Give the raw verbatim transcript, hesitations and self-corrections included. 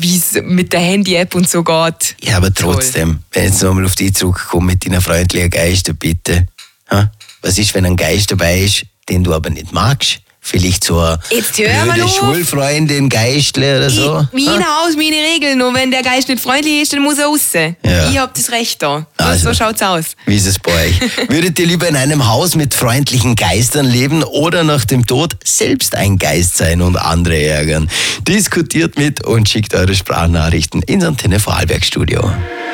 wie es mit der Handy-App und so geht. Ja, aber trotzdem, wenn ich jetzt nochmal auf dich zurückkomme mit deiner freundlichen Geister, bitte. Ha? Was ist, wenn ein Geist dabei ist, den du aber nicht magst? Vielleicht so eine Jetzt hör mal blöde auf. Schulfreundin, Geistle oder so? Ich, mein Ha? Haus, meine Regeln. Und wenn der Geist nicht freundlich ist, dann muss er raus. Ja. Ich hab das Recht da. Also. So schaut's aus. Wie ist es bei euch? Würdet ihr lieber in einem Haus mit freundlichen Geistern leben oder nach dem Tod selbst ein Geist sein und andere ärgern? Diskutiert mit und schickt eure Sprachnachrichten ins Antenne Vorarlberg Studio.